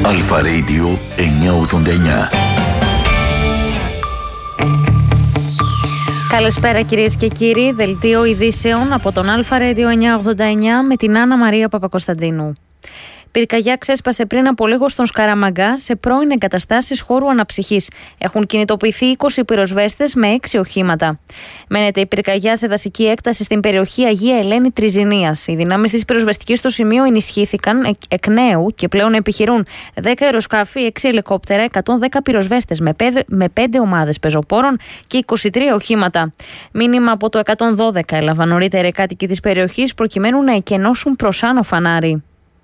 Αλφα Radio 989. Καλησπέρα κυρίες και κύριοι, δελτίο ειδήσεων από τον Αλφα Radio 989 με την Άννα Μαρία Παπακοσταντίνου. Πυρκαγιά ξέσπασε πριν από λίγο στον Σκαραμαγκά σε πρώην εγκαταστάσεις χώρου αναψυχής. Έχουν κινητοποιηθεί 20 πυροσβέστες με 6 οχήματα. Μένεται η πυρκαγιά σε δασική έκταση στην περιοχή Αγία Ελένη Τριζηνίας. Οι δυνάμεις της πυροσβεστικής στο σημείο ενισχύθηκαν εκ νέου και πλέον επιχειρούν 10 αεροσκάφη, 6 ελικόπτερα, 110 πυροσβέστες με 5 ομάδες πεζοπόρων και 23 οχήματα. Μήνυμα από το 112 έλαβαν νωρίτερα οι κάτοικοι της περιοχής προκειμένου να εκενώσουν προς άνω φανάρι.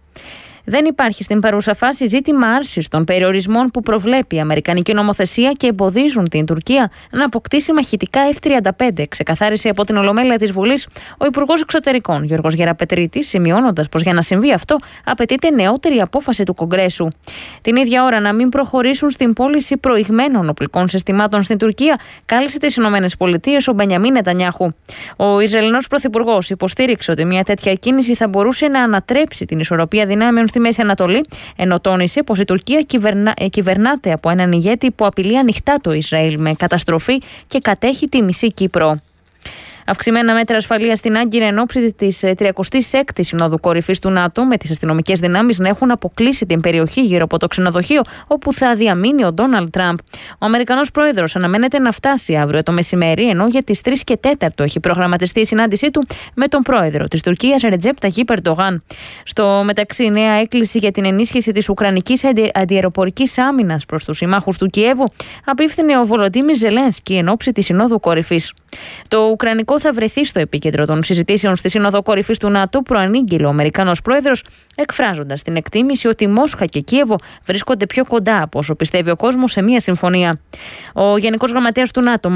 Δεν υπάρχει στην παρούσα φάση ζήτημα άρσης των περιορισμών που προβλέπει η αμερικανική νομοθεσία και εμποδίζουν την Τουρκία να αποκτήσει μαχητικά F-35, ξεκαθάρισε από την Ολομέλεια της Βουλής ο Υπουργός Εξωτερικών Γιώργος Γεραπετρίτης, σημειώνοντας πως για να συμβεί αυτό απαιτείται νεότερη απόφαση του Κογκρέσου. Την ίδια ώρα, να μην προχωρήσουν στην πώληση προηγμένων οπλικών συστημάτων στην Τουρκία, κάλεσε τις ΗΠΑ ο Μπενιαμίν Νετανιάχου. Ο Ισραηλινός Πρωθυπουργός υποστήριξε ότι μια τέτοια κίνηση θα μπορούσε να ανατρέψει την ισορροπία δυνάμεων στη Μέση Ανατολή, ενώ τόνισε πως η Τουρκία κυβερνάται από έναν ηγέτη που απειλεί ανοιχτά το Ισραήλ με καταστροφή και κατέχει τη μισή Κύπρο. Αυξημένα μέτρα ασφαλείας στην Άγκυρα εν ώψη της 36ης Συνόδου Κορυφής του ΝΑΤΟ, με τις αστυνομικές δυνάμεις να έχουν αποκλείσει την περιοχή γύρω από το ξενοδοχείο όπου θα διαμείνει ο Ντόναλντ Τραμπ. Ο Αμερικανός πρόεδρος αναμένεται να φτάσει αύριο το μεσημέρι, ενώ για τις 3 και 4 έχει προγραμματιστεί η συνάντησή του με τον πρόεδρο της Τουρκίας, Ρετζέπ Ταγίπ Ερντογάν. Στο μεταξύ, νέα έκκληση για την ενίσχυση της ουκρανικής αντιαεροπορικής άμυνας προς τους συμμάχους του Κιέβου απίφθινε ο Βολοντίμιρ Ζελένσκι εν ώψη της Συνόδου Κορυφής. Το Ουκρανικό θα βρεθεί στο επίκεντρο των συζητήσεων στη Σύνοδο Κορυφής του ΝΑΤΟ, προανήγγειλε ο Αμερικανός πρόεδρος, εκφράζοντας την εκτίμηση ότι Μόσχα και Κίεβο βρίσκονται πιο κοντά από όσο πιστεύει ο κόσμος σε μια συμφωνία. Ο Γενικός Γραμματέας του ΝΑΤΟ,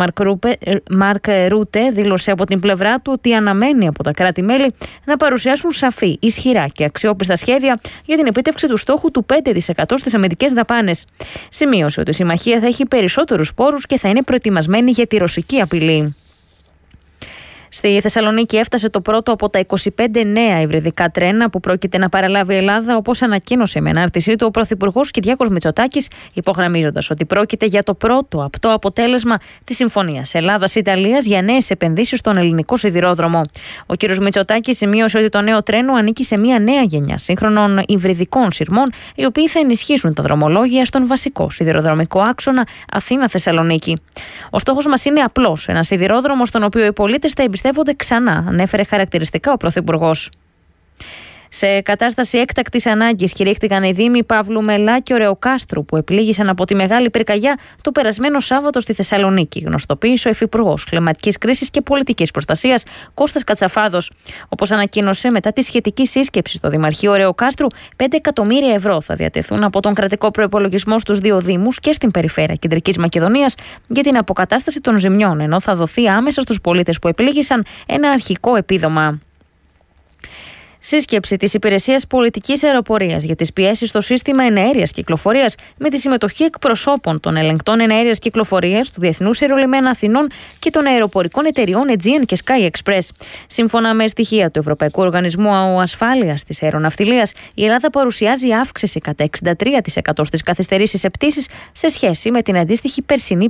Μαρκ Ρούτε, δήλωσε από την πλευρά του ότι αναμένει από τα κράτη-μέλη να παρουσιάσουν σαφή, ισχυρά και αξιόπιστα σχέδια για την επίτευξη του στόχου του 5% στις αμυντικές δαπάνες. Σημείωσε ότι η συμμαχία θα έχει περισσότερους πόρους και θα είναι προετοιμασμένη για τη ρωσική απειλή. Στη Θεσσαλονίκη έφτασε το πρώτο από τα 25 νέα υβριδικά τρένα που πρόκειται να παραλάβει η Ελλάδα, όπως ανακοίνωσε με ανάρτησή του ο Πρωθυπουργός Κυριάκος Μητσοτάκης, υπογραμμίζοντας ότι πρόκειται για το πρώτο απτό αποτέλεσμα της Συμφωνίας Ελλάδας-Ιταλίας για νέες επενδύσεις στον ελληνικό σιδηρόδρομο. Ο κ. Μητσοτάκης σημείωσε ότι το νέο τρένο ανήκει σε μια νέα γενιά σύγχρονων υβριδικών σειρμών, οι οποίοι θα ενισχύσουν τα δρομολόγια στον βασικό σιδηροδρομικό άξονα Αθήνα-Θεσσαλονίκη. Ο στόχος μας είναι απλός: ένα σιδηρόδρομο στον οποίο οι πολίτες θα εμπιστεύονται ξανά, ανέφερε χαρακτηριστικά ο Πρωθυπουργός. Σε κατάσταση έκτακτης ανάγκης κηρύχθηκαν οι δήμοι Παύλου Μελά και Ωρεοκάστρου που επλήγησαν από τη μεγάλη πυρκαγιά το περασμένο Σάββατο στη Θεσσαλονίκη, γνωστοποίησε ο Υφυπουργός Κλιματικής Κρίσης και Πολιτικής Προστασίας Κώστας Κατσαφάδος. Όπως ανακοίνωσε, μετά τη σχετική σύσκεψη στο Δημαρχείο Ωρεοκάστρου, 5 εκατομμύρια ευρώ θα διατεθούν από τον κρατικό προϋπολογισμό στους 2 δήμους και στην περιφέρεια Κεντρικής Μακεδονίας για την αποκατάσταση των ζημιών, ενώ θα δοθεί άμεσα στους πολίτες που επλήγησαν ένα αρχικό επίδομα. Σύσκεψη της Υπηρεσίας Πολιτικής Αεροπορίας για τις πιέσεις στο σύστημα εναέριας κυκλοφορίας με τη συμμετοχή εκπροσώπων των ελεγκτών εναέριας κυκλοφορίας του Διεθνούς Αερολιμένα Αθηνών και των αεροπορικών εταιριών Aegean και Sky Express. Σύμφωνα με στοιχεία του Ευρωπαϊκού Οργανισμού Ασφάλειας της Αεροναυτιλίας, η Ελλάδα παρουσιάζει αύξηση κατά 63% στις καθυστερήσεις σε πτήσεις σε σχέση με την αντίστοιχη περσινή